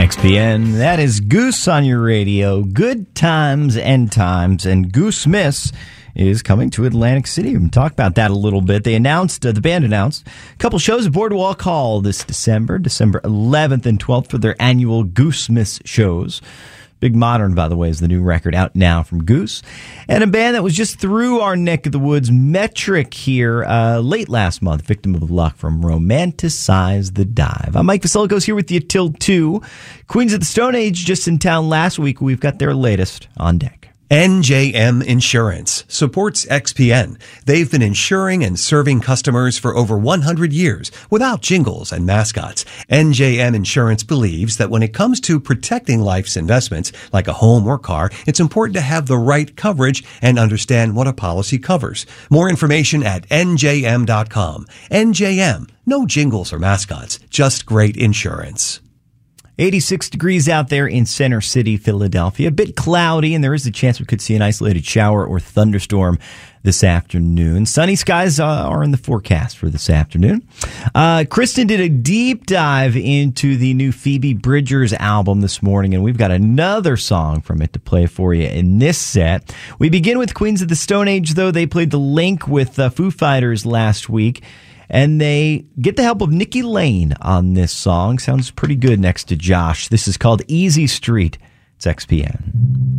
XPN, that is Goose on your radio. Good times and times. And Goose Miss is coming to Atlantic City. We can talk about that a little bit. They announced, the band announced, a couple shows at Boardwalk Hall this December 11th and 12th for their annual Goose Miss shows. Big Modern, by the way, is the new record out now from Goose. And a band that was just through our neck of the woods, Metric, here late last month, Victim of Luck from Romanticize the Dive. I'm Mike Vasilkos here with you till 2. Queens of the Stone Age just in town last week. We've got their latest on deck. NJM Insurance supports XPN. They've been insuring and serving customers for over 100 years without jingles and mascots. NJM Insurance believes that when it comes to protecting life's investments, like a home or car, it's important to have the right coverage and understand what a policy covers. More information at njm.com. NJM, no jingles or mascots, just great insurance. 86 degrees out there in Center City, Philadelphia. A bit cloudy, and there is a chance we could see an isolated shower or thunderstorm this afternoon. Sunny skies are in the forecast for this afternoon. Kristen did a deep dive into the new Phoebe Bridgers album this morning, and we've got another song from it to play for you in this set. We begin with Queens of the Stone Age, though. They played The Link with Foo Fighters last week. And they get the help of Nikki Lane on this song. Sounds pretty good next to Josh. This is called Easy Street. It's XPN.